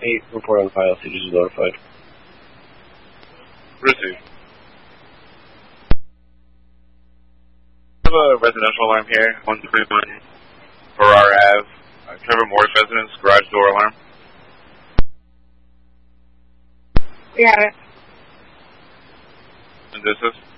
8, report on file, CGG is notified. Received. I have a residential alarm here, 131 Farrar Ave, Trevor Morris residence, garage door alarm. We got it. And this is?